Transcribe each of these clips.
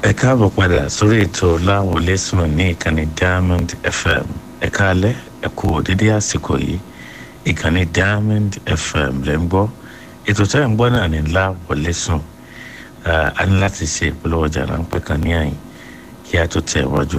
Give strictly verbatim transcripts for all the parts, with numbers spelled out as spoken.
ẹ káàbọ̀ padà sórí ètò láwọlé sùn ní ìkànnì Diamond F M. ẹ káalẹ́ ẹ kú òdìdí àsìkò yìí. ìkànnì Diamond F M lẹ́ ń gbọ́. ètò tẹ́ ń gbọ́ náà ní láwọlé sùn. a ní láti ṣe ìpolówó ọjà ráńpẹ́ kan ní àyìn kí a tó tẹ̀ wájú.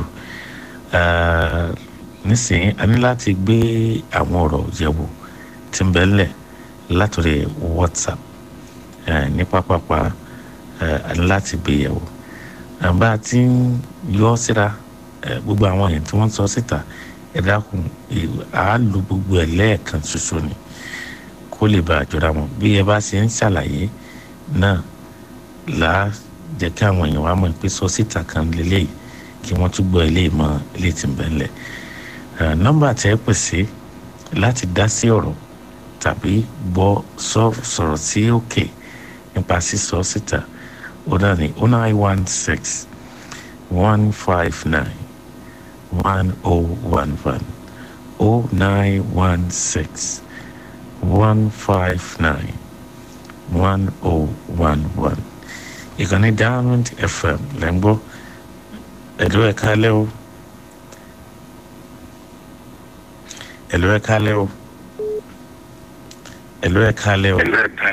nísìnyí a ní láti gbé àwọn ọ̀rọ̀ yẹ̀wò tí ń bẹ ńlẹ̀ látòrí WhatsApp ní pápápá a ní láti gbé yẹ̀wò. àbá tí ń yọ síra gbogbo àwọn èèyàn tí wọ́n sọ síta ẹ dákun àá lu gbogbo ẹ̀ lẹ́ẹ̀kan ṣoṣo ni kó lè bá àjọra wọn bí ẹ bá ṣe ń ṣàlàyé náà là á jẹ́ kí àwọn èèyàn wá mọ̀ pé sọ síta kan lélẹ́yìí kí wọ́n tún gbọ́ eléyìí mọ́ eléyìí tí ń bẹ ńlẹ̀. nọ́mbà tẹ́ ẹ pè sí láti dá sí ọ̀rọ̀ tàbí gbọ́ sọ̀rọ̀ sí òkè nípa sísọ síta ó náà ní oh nine one six one five nine one oh one one oh nine one six one five nine one oh one one. ìkànnì Diamond F M lẹ́ngbọ́ ẹ̀lú ẹ̀ka alẹ́ o ẹ̀lú ẹ̀ka alẹ́ o ẹ̀lú ẹ̀ka alẹ́ o.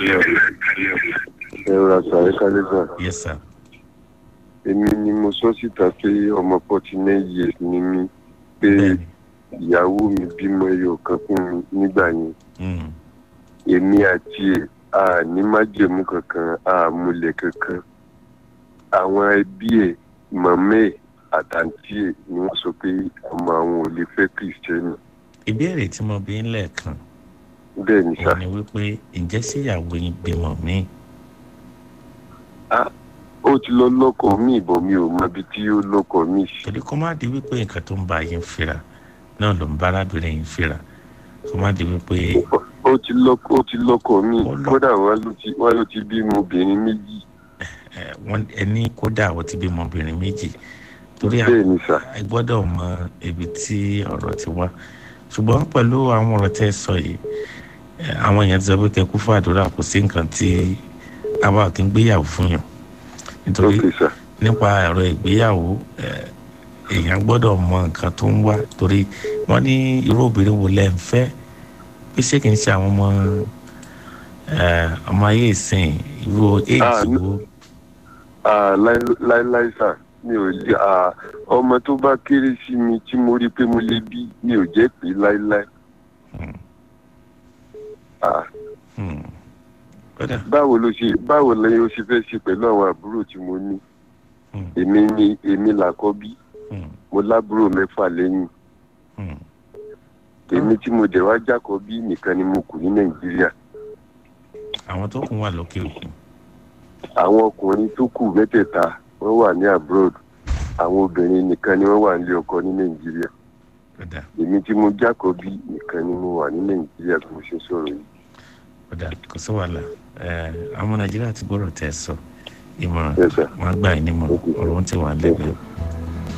ẹ rà sàrẹ́ kálẹ́ sà. Yes sir. èmi ni mo sọ síta pé ọmọ forty nine years ni mí pé ìyàwó mi bímọ ẹyọ kan fún mi nígbà yẹn. èmi àti ẹ̀ a ní májẹ̀mú kankan a múlẹ̀ kankan. àwọn ẹbí ẹ̀ màmá ẹ̀ àtàntí ẹ̀ ni wọ́n sọ pé ọmọ àwọn ò lè fẹ́ kìrìsìtẹ́nì. ìbéèrè tí mo bí ń lẹ́ẹ̀kan bẹ́ẹ̀ ni sà. wọ́n ní wípé ǹjẹ́ síyàwó yín bímọ míì. ó ti lọ lọ́kọ mi ìbọn mi ò mọ ibi tí ó lọ́kọ mi sí. torí kó má di wípé nǹkan tó ń bá yín fira náà ló ń bá arábìnrin yín fira kó má di wípé. ó ti lọ́kọ ó ti lọ́kọ mi kódà wọn ló ti wọn ló ti bímọ obìnrin méjì. wọn ẹni kódà wọn ti bímọ obìnrin méjì torí a gbọ́dọ̀ mọ ibi tí ọ̀rọ̀ ti wá ṣùgbọ́n pẹ̀lú àwọn ọ̀rọ̀ tẹ́ sọ yìí àwọn èèyàn ti sọ pé kẹkú fún àdúrà kò sí nǹkan tí àwa kì í gbéyàwó fún yàn nítorí nípa ẹ̀rọ ìgbéyàwó èèyàn gbọ́dọ̀ mọ nǹkan tó ń wá torí wọ́n ní irú obìnrin wo lẹ́ ń fẹ́ bí ṣé kì í ṣe àwọn ọmọ ọmọ ayé ìsìn irú éèjì wo. láíláí sà mi ò lè ọmọ tó bá kéré sí mi tí mo rí pé mo lè bí mi ò jẹ́ pé láíláí. báwo ló ṣe báwo lẹ́yìn ó ṣe fẹ́ ṣe pẹ̀lú àwọn àbúrò tí mo ní. èmi ni èmi làkọ́bí mo lábúrò mẹ́fà lẹ́yìn. èmi tí mo dẹ̀ wá jákọ́bí nìkan ni mo kù ní Nàìjíríà. àwọn tó kù wà lókè òkun. àwọn ọkùnrin tó kù mẹ́tẹ̀ẹ̀ta wọ́n wà ní abroad àwọn obìnrin nìkan ni wọ́n wà nílé ọkọ ní Nàìjíríà. èmi tí mo jákọ́bí nìkan ni mo wà ní Nàìjíríà bí mo ṣe sọ̀rọ̀ yìí. ọ̀dà kò sí wàhálà àwọn Nàìjíríà ti gbọ́dọ̀ tẹ̀ sọ ìmọ̀ràn wọn gbà yín nímọ̀ràn ọ̀rọ̀ wọn ti wà lẹ́gbẹ̀ẹ́.